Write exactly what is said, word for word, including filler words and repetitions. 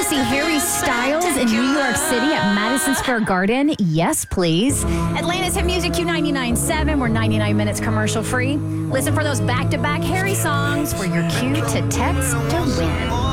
see Harry Styles in New York City at Madison Square Garden? Yes, please. Atlanta's Hit Music Q ninety-nine point seven. We're ninety-nine minutes commercial free. Listen for those back-to-back Harry songs for your cue to text to win.